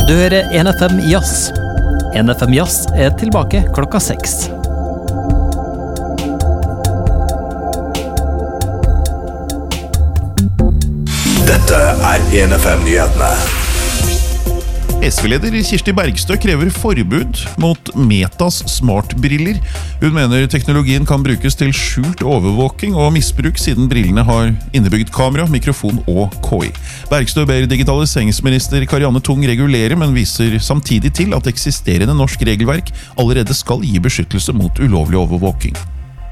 Du hører NFM Jazz. NFM Jazz tilbake klokka 6. Dette NFM-nyhetene. SV-leder Kirsti Bergstø krever forbud mot Metas smartbriller. Hun mener teknologien kan brukes til skjult overvåking og misbruk siden brillene har innebygd kamera, mikrofon og KI. Bergstø ber digitaliseringsminister Karianne Tung regulere, men viser samtidig til at eksisterende norsk regelverk allerede skal gi beskyttelse mot ulovlig overvåking.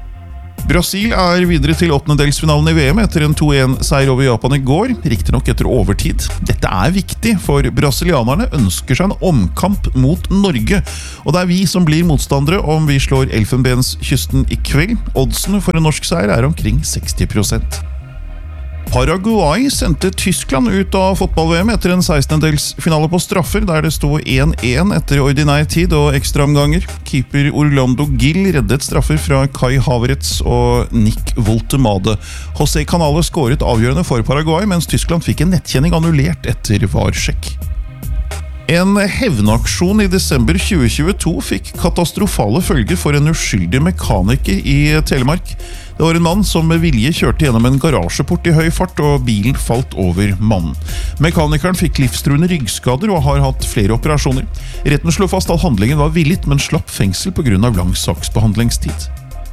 Brasil videre til åttendedelsfinalen i VM etter en 2-1-seier over Japan i går, riktig nok etter overtid. Dette viktig, for brasilianerne ønsker seg en omkamp mot Norge, og det vi som blir motstandere om vi slår Elfenbenskysten i kveld. Oddsene for en norsk seier omkring 60%. Paraguay sendte Tyskland ut av fotball-VM etter en 16-delsfinale på straffer, der det sto 1-1 etter ordinær tid og ekstraomganger. Keeper Orlando Gil reddet straffer fra Kai Havertz og Nick Woltemade. José Canales skåret avgjørende for Paraguay, mens Tyskland fikk en nettkjenning annullert etter VAR-sjekk. En hevnaksjon i desember 2022 fikk katastrofale følger for en uskyldig mekaniker i Telemark. Det var en mann som med vilje kjørte gjennom en garasjeport i høy fart, og bilen falt over mannen. Mekanikeren fikk livstruende ryggskader og har hatt flere operasjoner. Retten slo fast at handlingen var villet, men slapp fengsel på grunn av lang saksbehandlingstid.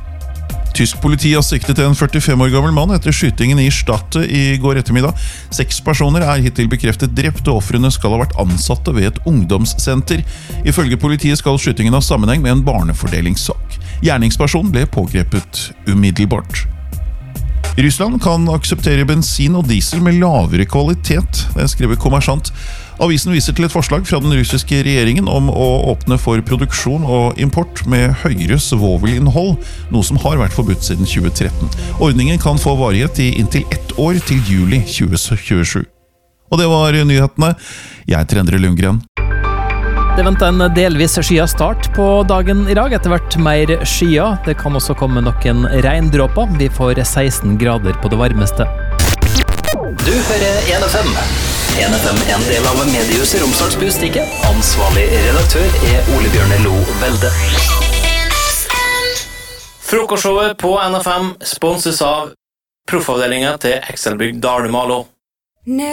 Tysk politi har siktet en 45 år gammel mann etter skytingen i Stadte i går ettermiddag. 6 personer hittil bekreftet drept, og ofrene skal ha vært ansatte ved et ungdomssenter. Ifølge politiet skal skytingen ha sammenheng med en barnefordelingssak. Gjerningspersonen ble pågrepet umiddelbart. Russland kan akseptere bensin og diesel med lavere kvalitet, det skriver Kommersant. Avisen viser til et forslag fra den russiske regjeringen om å åpne for produksjon og import med høyere svovelinnhold, noe som har vært forbudt siden 2013. Ordningen kan få varighet i inntil 1 år til juli 2027. Og det var nyhetene. Jeg heter Endre Lundgren. Det venter en delvis skya start på dagen i dag, etter hvert mer skya. Det kan også komme noen regndråper. Vi får 16 grader på det varmeste. Du hører NFM. NFM en del av mediehuset Romsdals Budstikke. Ansvarlig redaktør Ole Bjørne Lo Velde. Frokostshowet på NFM sponses av proffavdelingen til Excelbygg Dalum Malo.